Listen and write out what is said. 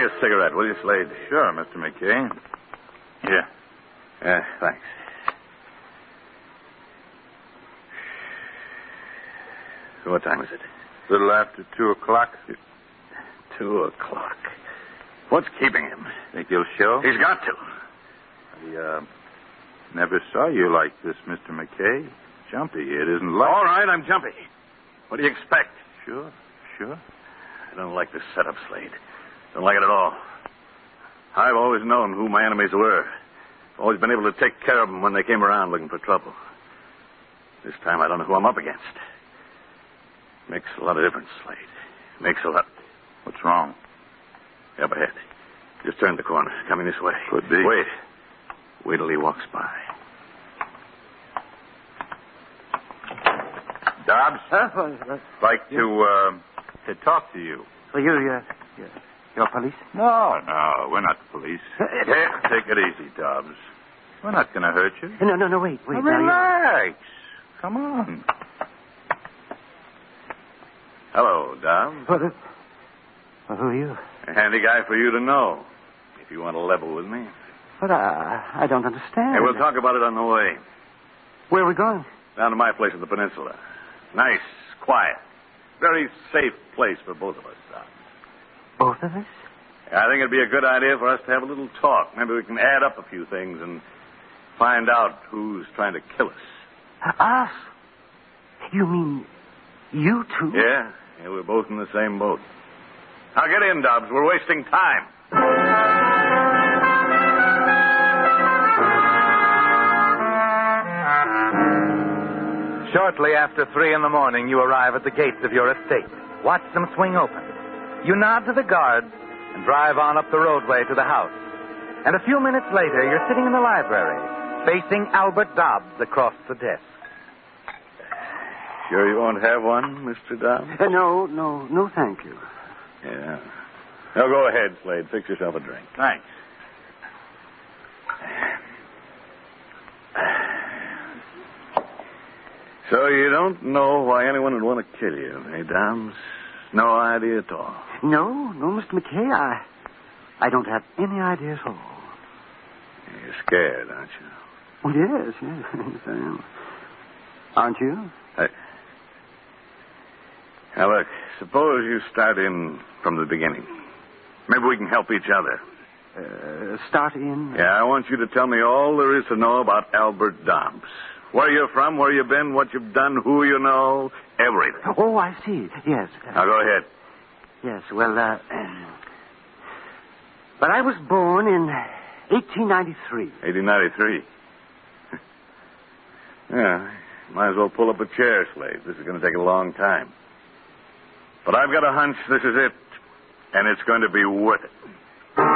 a cigarette, will you, Slade? Sure, Mr. McKay. Here. Thanks. So what time is it? A little after 2 o'clock. 2 o'clock. What's keeping him? Think he'll show? He's got to. I never saw you like this, Mr. McKay. Jumpy. It isn't like... All right, I'm jumpy. What do you expect? Sure. I don't like this setup, Slade. Don't like it at all. I've always known who my enemies were. Always been able to take care of them when they came around looking for trouble. This time I don't know who I'm up against. Makes a lot of difference, Slade. Makes a lot. What's wrong? Up ahead. Just turned the corner. Coming this way. Could be. Wait till he walks by. Dobbs? Huh? Like to talk to you. Well, you're police? No, we're not the police. Here, take it easy, Dobbs. We're not going to hurt you. No, wait. Now, relax. Come on. Hello, Dobbs. Well, who are you? A handy guy for you to know, if you want to level with me. But I don't understand. Hey, we'll talk about it on the way. Where are we going? Down to my place in the peninsula. Nice, quiet, very safe place for both of us, Dobbs. Both of us? I think it'd be a good idea for us to have a little talk. Maybe we can add up a few things and find out who's trying to kill us. Us? You mean you two? Yeah, we're both in the same boat. Now get in, Dobbs. We're wasting time. Shortly after 3 a.m, you arrive at the gates of your estate. Watch them swing open. You nod to the guards and drive on up the roadway to the house. And a few minutes later, you're sitting in the library, facing Albert Dobbs across the desk. Sure you won't have one, Mr. Dobbs? No, thank you. Yeah. Now go ahead, Slade. Fix yourself a drink. Thanks. So you don't know why anyone would want to kill you, eh, Dobbs? No idea at all. No, Mr. McKay, I don't have any idea at all. You're scared, aren't you? Oh, yes, I am. Aren't you? Now, look, suppose you start in from the beginning. Maybe we can help each other. Start in? Yeah, I want you to tell me all there is to know about Albert Dobbs. Where you're from, where you've been, what you've done, who you know, everything. Oh, I see. Yes. Now, go ahead. Yes, well, but I was born in 1893. 1893. Yeah, might as well pull up a chair, Slade. This is going to take a long time. But I've got a hunch this is it, and it's going to be worth it.